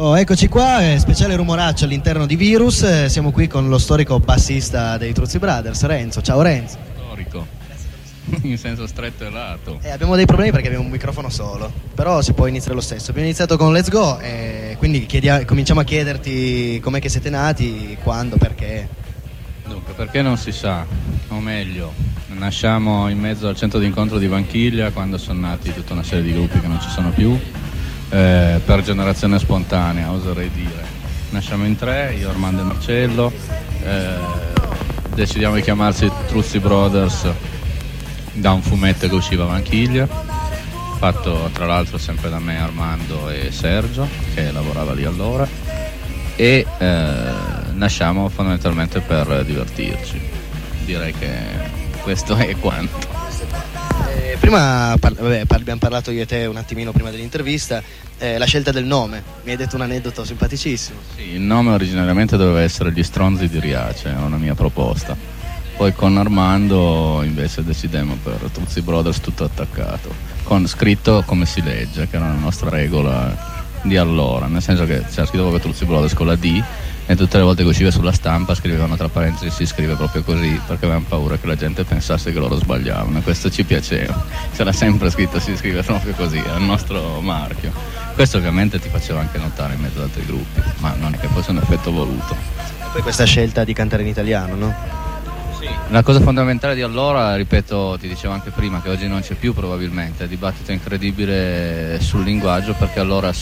Oh, eccoci qua, speciale rumoraccio all'interno di Virus, siamo qui con lo storico bassista dei Truzzi Brothers, Renzo. Ciao Renzo. Storico, in senso stretto e lato. Abbiamo dei problemi perché abbiamo un microfono solo, però si può iniziare lo stesso. Abbiamo iniziato con Let's Go e quindi cominciamo a chiederti com'è che siete nati, quando, perché. Dunque, perché non si sa, o meglio, nasciamo in mezzo al centro d'incontro di Vanchiglia quando sono nati tutta una serie di gruppi che non ci sono più. Per generazione spontanea, oserei dire. Nasciamo in 3, io, Armando e Marcello, decidiamo di chiamarsi Truzzi Brothers da un fumetto che usciva a Vanchiglia, fatto tra l'altro sempre da me, Armando e Sergio, che lavorava lì allora, e nasciamo fondamentalmente per divertirci. Direi che questo è quanto. Prima abbiamo parlato io e te un attimino prima dell'intervista, la scelta del nome, mi hai detto un aneddoto simpaticissimo. Sì, il nome originariamente doveva essere Gli Stronzi di Riace, era una mia proposta. Poi con Armando invece decidemmo per Truzzi Brothers tutto attaccato, con scritto come si legge, che era la nostra regola di allora, nel senso che c'era scritto proprio Truzzi Brothers con la D, e tutte le volte che usciva sulla stampa scrivevano tra parentesi si scrive proprio così, perché avevamo paura che la gente pensasse che loro sbagliavano, e questo ci piaceva. C'era sempre scritto si scrive proprio così, era il nostro marchio. Questo ovviamente ti faceva anche notare in mezzo ad altri gruppi, ma non è che fosse un effetto voluto. E poi questa scelta di cantare in italiano, no? Sì. La cosa fondamentale di allora, ripeto, ti dicevo anche prima, che oggi non c'è più probabilmente, il dibattito incredibile sul linguaggio, perché allora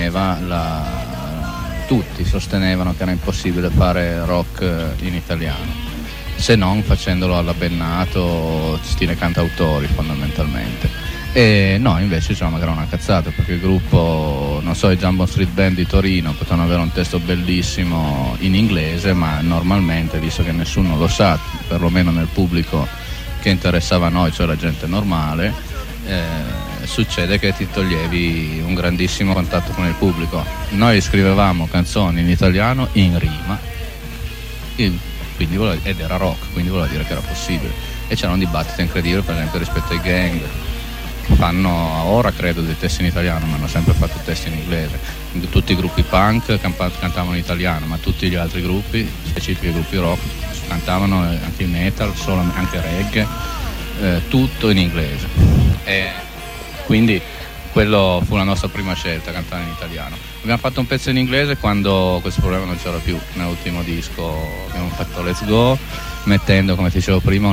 tutti sostenevano che era impossibile fare rock in italiano, se non facendolo alla Bennato, stile cantautori fondamentalmente. E noi invece diciamo che era una cazzata, perché il gruppo, non so, i Jumbo Street Band di Torino potevano avere un testo bellissimo in inglese, ma normalmente, visto che nessuno lo sa, perlomeno nel pubblico che interessava a noi, cioè la gente normale, succede che ti toglievi un grandissimo contatto con il pubblico. Noi scrivevamo canzoni in italiano in rima, ed era rock, quindi voleva dire che era possibile. E c'era un dibattito incredibile, per esempio, rispetto ai Gang, che fanno ora credo dei testi in italiano, ma hanno sempre fatto testi in inglese. Quindi tutti i gruppi punk cantavano in italiano, ma tutti gli altri gruppi, specifici gruppi rock, cantavano anche in metal, anche reggae, tutto in inglese. E quindi quello fu la nostra prima scelta, cantare in italiano. Abbiamo fatto un pezzo in inglese quando questo problema non c'era più. Nell'ultimo disco abbiamo fatto Let's Go, mettendo, come ti dicevo prima,